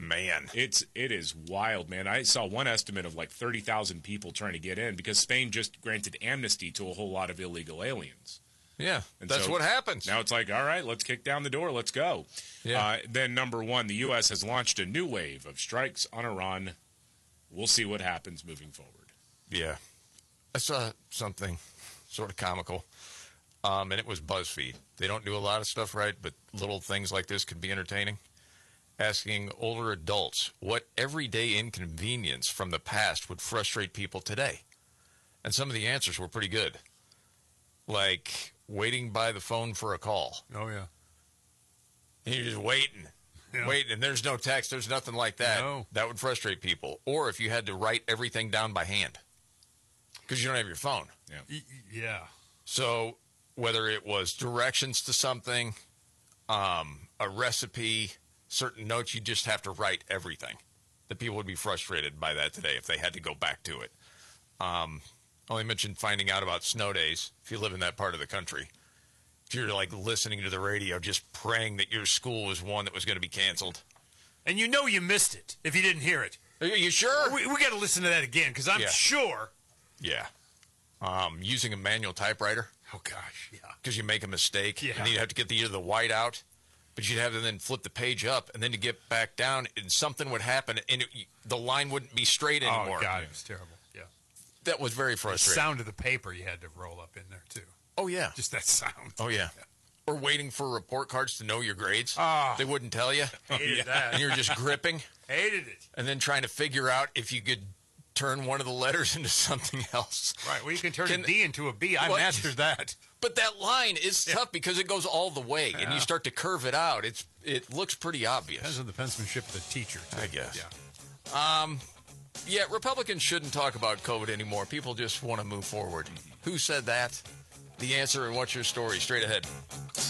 Man. It is wild, man. I saw one estimate of like 30,000 people trying to get in because Spain just granted amnesty to a whole lot of illegal aliens. Yeah, And that's so what happens. Now it's like, all right, let's kick down the door. Let's go. Yeah. Then number one, the U.S. has launched a new wave of strikes on Iran. We'll see what happens moving forward. Yeah. I saw something sort of comical, and it was BuzzFeed. They don't do a lot of stuff right, but little things like this can be entertaining. Asking older adults what everyday inconvenience from the past would frustrate people today. And some of the answers were pretty good. Like waiting by the phone for a call. Oh, yeah. And you're just waiting, and there's no text, there's nothing like that. No. That would frustrate people. Or if you had to write everything down by hand because you don't have your phone. Yeah. So whether it was directions to something, a recipe, certain notes, you just have to write everything. The people would be frustrated by that today if they had to go back to it. Only mentioned finding out about snow days if you live in that part of the country. If you're like listening to the radio, just praying that your school was one that was going to be canceled. And you know you missed it if you didn't hear it. Are you sure? We got to listen to that again because I'm sure. Yeah. Using a manual typewriter. Oh, gosh, yeah. Because you make a mistake. Yeah. And then you'd have to get the white out. But you'd have to then flip the page up and then to get back down and something would happen and the line wouldn't be straight anymore. Oh, God, it was terrible. Yeah. That was very The frustrating. sound of the paper you had to roll up in there, too. Oh, yeah. Just that sound. Oh, yeah. Or waiting for report cards to know your grades. Oh. They wouldn't tell you. Hated that. And you're just gripping. Hated it. And then trying to figure out if you could turn one of the letters into something else. Right, well, you can turn a D into a B. I mastered that. But that line is tough because it goes all the way, and you start to curve it out. It looks pretty obvious. Depends on the penmanship of the teacher, too. I guess. Yeah. Yeah, Republicans shouldn't talk about COVID anymore. People just want to move forward. Who said that? The answer and what's your story? Straight ahead.